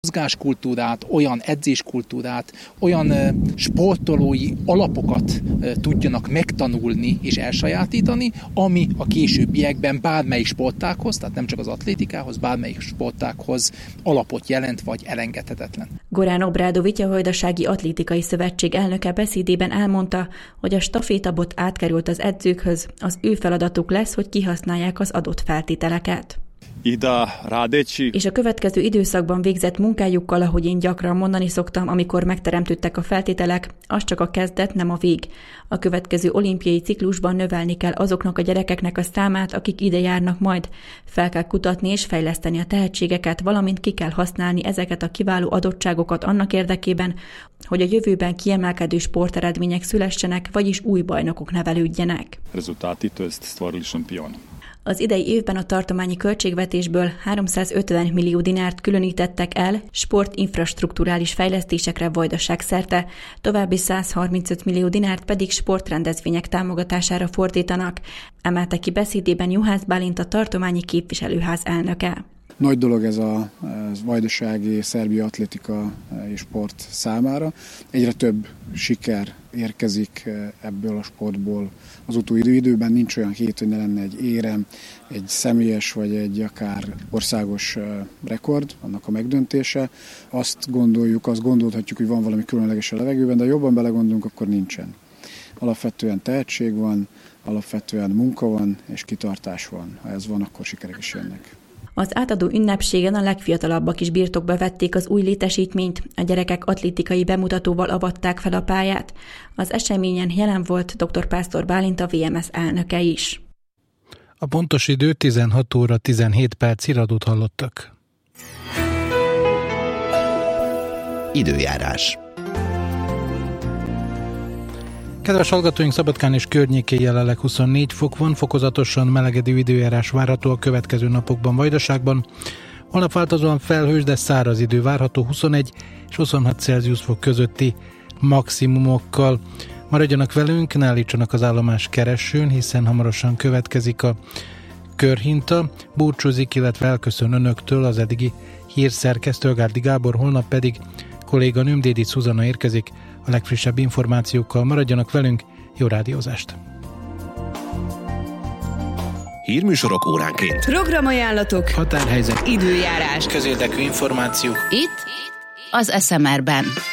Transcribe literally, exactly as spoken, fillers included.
mozgáskultúrát, olyan edzéskultúrát, olyan sportolói alapokat tudjanak megtanulni és elsajátítani, ami a későbbiekben bármelyik sportághoz, tehát nem csak az atlétikához, bármelyik sportághoz alapot jelent, vagy elengedhetetlen. Goran Obradović, a Vajdasági Atlétikai Szövetség elnöke beszédében elmondta, hogy a stafétabot átkerült az edzőkhöz, az ő feladatuk lesz, hogy kihasználják az adott feltételeket. És a következő időszakban végzett munkájukkal, ahogy én gyakran mondani szoktam, amikor megteremtődtek a feltételek, az csak a kezdet, nem a vég. A következő olimpiai ciklusban növelni kell azoknak a gyerekeknek a számát, akik ide járnak majd. Fel kell kutatni és fejleszteni a tehetségeket, valamint ki kell használni ezeket a kiváló adottságokat annak érdekében, hogy a jövőben kiemelkedő sporteredmények szülessenek, vagyis új bajnokok nevelődjenek. Az idei évben a tartományi költségvetésből háromszázötven millió dinárt különítettek el sportinfrastrukturális fejlesztésekre Vajdaság szerte, további százharmincöt millió dinárt pedig sportrendezvények támogatására fordítanak, emelte ki beszédében Juhász Bálint, a tartományi képviselőház elnöke. Nagy dolog ez a ez vajdasági szerbia atlétika és sport számára. Egyre több siker érkezik ebből a sportból. Az utóbbi időben nincs olyan hét, hogy ne lenne egy érem, egy személyes vagy egy akár országos rekord, annak a megdöntése. Azt gondoljuk, azt gondolhatjuk, hogy van valami különleges a levegőben, de jobban belegondolunk, akkor nincsen. Alapvetően tehetség van, alapvetően munka van és kitartás van. Ha ez van, akkor sikerek is jönnek. Az átadó ünnepségen a legfiatalabbak is birtokba vették az új létesítményt, a gyerekek atlétikai bemutatóval avatták fel a pályát. Az eseményen jelen volt dr. Pásztor Bálint, a vé em es elnöke is. A pontos idő tizenhat óra tizenhét perc, híradót hallottak. Időjárás. Kedves hallgatóink, Szabadkán és környékén jelenleg huszonnégy fok van, fokozatosan melegedő időjárás várható a következő napokban Vajdaságban. Holnap változóan felhős, de száraz idő várható huszonegy és huszonhat Celsius fok közötti maximumokkal. Maradjanak velünk, ne állítsanak az állomás keresőn, hiszen hamarosan következik a körhinta. Búcsúzik, illetve elköszön önöktől az eddigi hírszerkesztő Gárdi Gábor, holnap pedig kolléganőm Dédi Szuzana érkezik a legfrissebb információkkal. Maradjanak velünk, jó rádiózást! Hírműsorok óránként. Programajánlatok. Határhelyzet. Időjárás. Közérdekű információk. Itt az es em er-ben.